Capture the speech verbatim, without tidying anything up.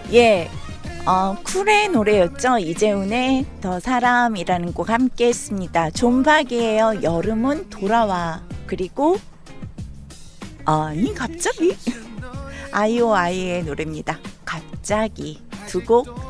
예, 어, 쿨의 노래였죠. 이재훈의 더 사람이라는 곡 함께 했습니다. 존박이에요. 여름은 돌아와. 그리고 아니 갑자기 아이오아이의 노래입니다. 갑자기 두 곡